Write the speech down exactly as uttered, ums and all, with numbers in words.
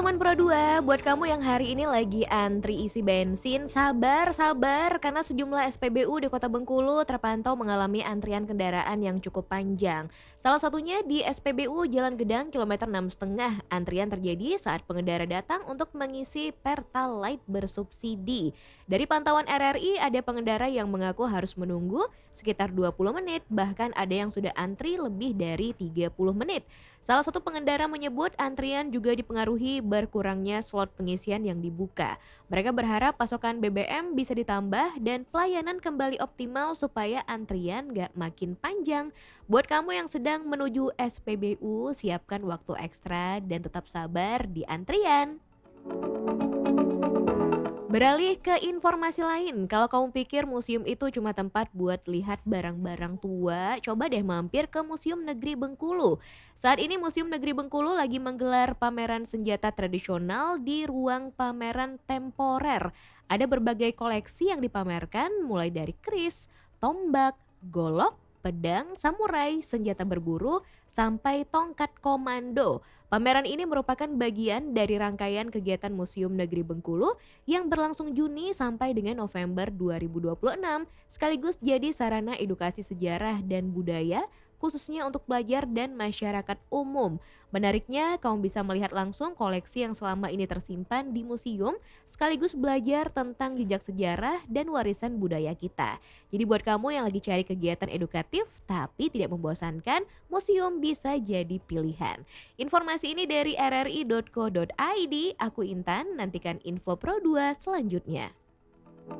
Someone Pro dua, buat kamu yang hari ini lagi antri isi bensin, sabar, sabar, karena sejumlah S P B U di Kota Bengkulu terpantau mengalami antrian kendaraan yang cukup panjang. Salah satunya di S P B U Jalan Gedang kilometer enam koma lima. Antrian terjadi saat pengendara datang untuk mengisi Pertalite bersubsidi. Dari pantauan R R I, ada pengendara yang mengaku harus menunggu sekitar dua puluh menit, bahkan ada yang sudah antri lebih dari tiga puluh menit. Salah satu pengendara menyebut antrian juga dipengaruhi berkurangnya slot pengisian yang dibuka. Mereka berharap pasokan B B M bisa ditambah dan pelayanan kembali optimal supaya antrian gak makin panjang. Buat kamu yang sedang menuju S P B U, siapkan waktu ekstra dan tetap sabar di antrian. Beralih ke informasi lain, kalau kamu pikir museum itu cuma tempat buat lihat barang-barang tua, coba deh mampir ke Museum Negeri Bengkulu. Saat ini Museum Negeri Bengkulu lagi menggelar pameran senjata tradisional di ruang pameran temporer. Ada berbagai koleksi yang dipamerkan, mulai dari keris, tombak, golok, pedang, samurai, senjata berburu, sampai tongkat komando. Pameran ini merupakan bagian dari rangkaian kegiatan Museum Negeri Bengkulu yang berlangsung Juni sampai dengan November dua ribu dua puluh enam, sekaligus jadi sarana edukasi sejarah dan budaya khususnya untuk pelajar dan masyarakat umum. Menariknya, kamu bisa melihat langsung koleksi yang selama ini tersimpan di museum, sekaligus belajar tentang jejak sejarah dan warisan budaya kita. Jadi buat kamu yang lagi cari kegiatan edukatif tapi tidak membosankan, museum bisa jadi pilihan. Informasi ini dari r r i dot co dot i d, aku Intan, nantikan info Pro dua selanjutnya.